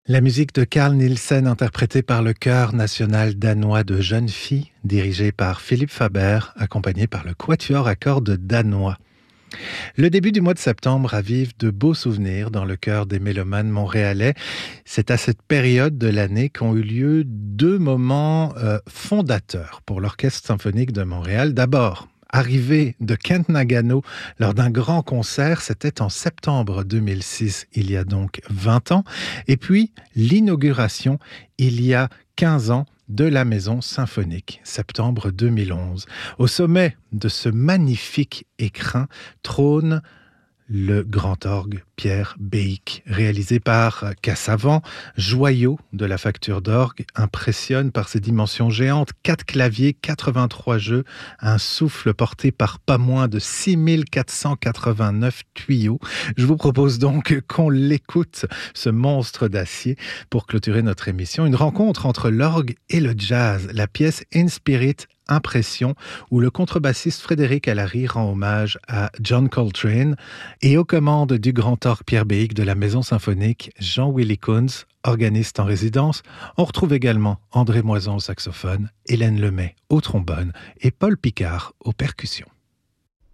La musique de Carl Nielsen interprétée par le Chœur national danois de jeunes filles, dirigé par Philippe Faber, accompagné par le Quatuor à cordes danois. Le début du mois de septembre ravive de beaux souvenirs dans le cœur des mélomanes montréalais. C'est à cette période de l'année qu'ont eu lieu deux moments fondateurs pour l'Orchestre symphonique de Montréal. D'abord, arrivée de Kent Nagano lors d'un grand concert, c'était en septembre 2006, il y a donc 20 ans. Et puis, l'inauguration, il y a 15 ans, de la Maison Symphonique, septembre 2011. Au sommet de ce magnifique écrin trône le grand orgue Pierre Béhic, réalisé par Cassavant, joyau de la facture d'orgue, impressionne par ses dimensions géantes, 4 claviers, 83 jeux, un souffle porté par pas moins de 6489 tuyaux. Je vous propose donc qu'on l'écoute, ce monstre d'acier, pour clôturer notre émission. Une rencontre entre l'orgue et le jazz, la pièce In Spirit Impression, où le contrebassiste Frédéric Allary rend hommage à John Coltrane, et aux commandes du grand orgue Pierre Béhic de la Maison Symphonique, Jean-Willy Kunz, organiste en résidence. On retrouve également André Moison au saxophone, Hélène Lemay au trombone et Paul Picard aux percussions.